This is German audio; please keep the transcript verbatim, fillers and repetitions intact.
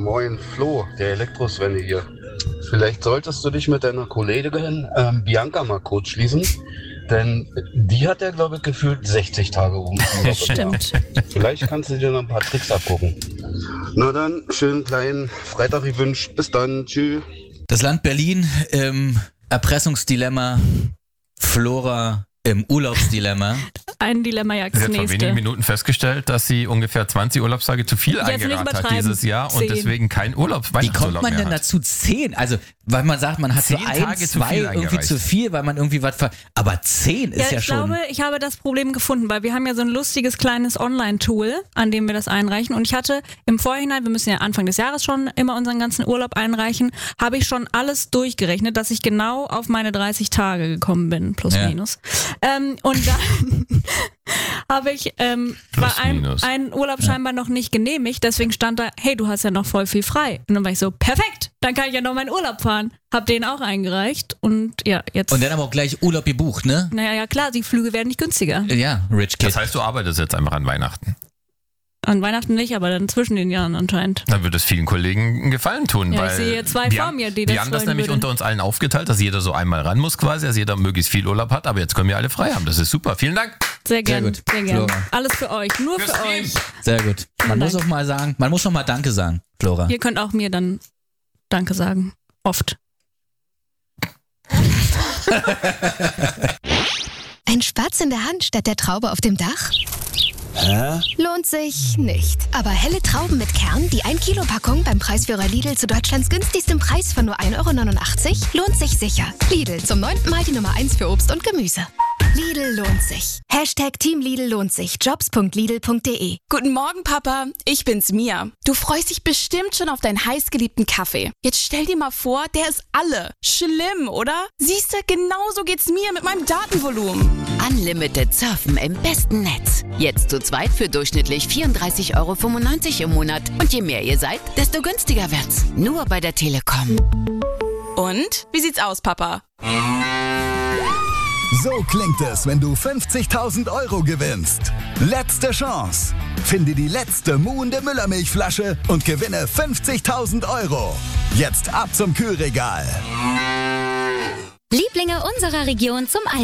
moin, Flo, der Elektrosvenne hier. Vielleicht solltest du dich mit deiner Kollegin ähm, Bianca mal kurz schließen, denn die hat ja, glaube ich, gefühlt sechzig Tage rum. Stimmt. Vielleicht kannst du dir noch ein paar Tricks abgucken. Na dann, schönen kleinen Freitag gewünscht. Bis dann, tschüss. Das Land Berlin im Erpressungsdilemma, Flora im Urlaubsdilemma. Ein Dilemma jagt Sie das hat vor nächste. wenigen Minuten festgestellt, dass sie ungefähr zwanzig Urlaubstage zu viel Jetzt nicht eingeraten hat übertreiben. dieses Jahr und Zehn. deswegen kein Urlaub, Wie Weihnachtsurlaub kommt man mehr denn hat. dazu? Zehn? Also, weil man sagt, man hat so Zehn ein, Tage zu zwei viel irgendwie eingereicht. zu viel, weil man irgendwie was ver... Aber zehn ist Ja, ja, ich schon... glaube, ich habe das Problem gefunden, weil wir haben ja so ein lustiges kleines Online-Tool, an dem wir das einreichen. Und ich hatte im Vorhinein, wir müssen ja Anfang des Jahres schon immer unseren ganzen Urlaub einreichen, habe ich schon alles durchgerechnet, dass ich genau auf meine dreißig Tage gekommen bin, plus Ja. minus. Ähm, und dann habe ich, ähm, Plus, war ein, minus. ein Urlaub scheinbar noch nicht genehmigt, deswegen stand da, hey, du hast ja noch voll viel frei. Und dann war ich so, perfekt, dann kann ich ja noch meinen Urlaub fahren. Hab den auch eingereicht und ja, jetzt... Und dann aber auch gleich Urlaub gebucht, ne? Naja, ja klar, die Flüge werden nicht günstiger. Ja, Rich Kid. Das heißt, du arbeitest jetzt einfach an Weihnachten. An Weihnachten nicht, aber dann zwischen den Jahren anscheinend. Dann wird es vielen Kollegen einen Gefallen tun. Ja, weil ich sehe hier zwei wir vor haben, mir, die Wir das haben das wollen nämlich würden. unter uns allen aufgeteilt, dass jeder so einmal ran muss quasi, dass jeder möglichst viel Urlaub hat, aber jetzt können wir alle frei haben. Das ist super. Vielen Dank. Sehr gern, gut. sehr gern. Flora. Alles für euch, nur Fürs für Team. euch. Sehr gut. Man Vielen muss Dank. auch mal sagen, man muss auch mal Danke sagen, Flora. Ihr könnt auch mir dann Danke sagen. Oft. Ein Spatz in der Hand statt der Traube auf dem Dach? Hä? Lohnt sich nicht. Aber helle Trauben mit Kern, die ein Kilo Packung beim Preisführer Lidl zu Deutschlands günstigstem Preis von nur ein Euro neunundachtzig, lohnt sich sicher. Lidl, zum neunten Mal die Nummer eins für Obst und Gemüse. Lidl lohnt sich. Hashtag Team Lidl lohnt sich. Jobs punkt lidl punkt de. Guten Morgen, Papa. Ich bin's, Mia. Du freust dich bestimmt schon auf deinen heißgeliebten Kaffee. Jetzt stell dir mal vor, der ist alle. Schlimm, oder? Siehste, genauso geht's mir mit meinem Datenvolumen. Unlimited Surfen im besten Netz. Jetzt zu zweit für durchschnittlich vierunddreißig Euro fünfundneunzig im Monat. Und je mehr ihr seid, desto günstiger wird's. Nur bei der Telekom. Und? Wie sieht's aus, Papa? So klingt es, wenn du fünfzigtausend Euro gewinnst. Letzte Chance. Finde die letzte muhende Müllermilchflasche und gewinne fünfzigtausend Euro. Jetzt ab zum Kühlregal. Lieblinge unserer Region zum